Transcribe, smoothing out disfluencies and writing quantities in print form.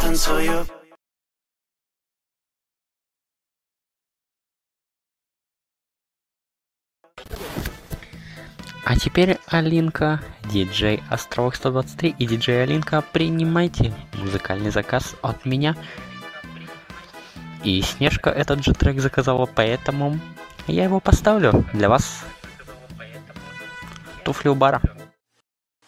танцую. А теперь Алинка, диджей Островок 123 и диджей Алинка, принимайте музыкальный заказ от меня. И Снежка этот же трек заказала, поэтому я его поставлю для вас. Туфли у бара.